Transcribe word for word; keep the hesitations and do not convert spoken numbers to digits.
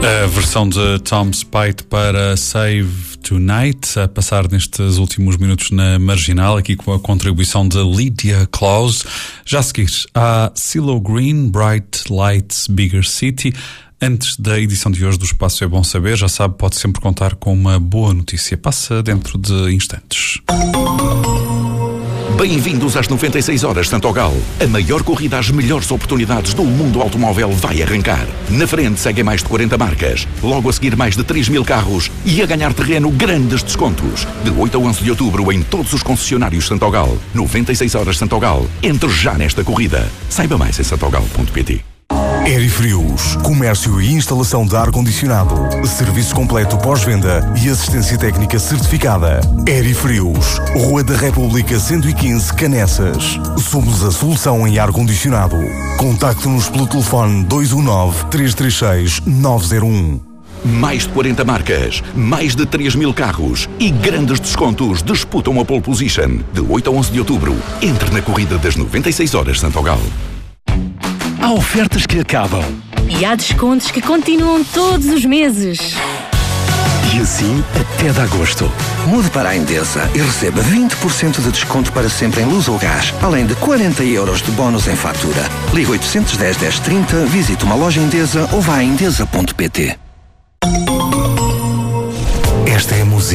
A versão de Tom Spite para Save Tonight, a passar nestes últimos minutos na Marginal, aqui com a contribuição de Lydia Claus. Já a seguir, há CeeLo Green, Bright Lights, Bigger City. Antes da edição de hoje do Espaço É Bom Saber, já sabe, pode sempre contar com uma boa notícia. Passa dentro de instantes. Bem-vindos às noventa e seis horas Santogal. A maior corrida às melhores oportunidades do mundo automóvel vai arrancar. Na frente seguem mais de quarenta marcas. Logo a seguir mais de três mil carros e a ganhar terreno grandes descontos. De oito a onze de outubro em todos os concessionários Santogal. noventa e seis horas Santogal. Entre já nesta corrida. Saiba mais em santogal ponto pt. Aerifrios, comércio e instalação de ar-condicionado, serviço completo pós-venda e assistência técnica certificada. Aerifrios, Rua da República cento e quinze, Canessas. Somos a solução em ar-condicionado. Contacte-nos pelo telefone dois um nove, três três seis, nove zero um. Mais de quarenta marcas, mais de três mil carros e grandes descontos disputam a pole position. De oito a onze de outubro, entre na corrida das noventa e seis horas Santogal. Há ofertas que acabam. E há descontos que continuam todos os meses. E assim até de agosto. Mude para a Endesa e receba vinte por cento de desconto para sempre em luz ou gás, além de quarenta euros de bónus em fatura. Ligue oito um zero, dez, dez, trinta, visite uma loja Endesa ou vá a endesa ponto pt.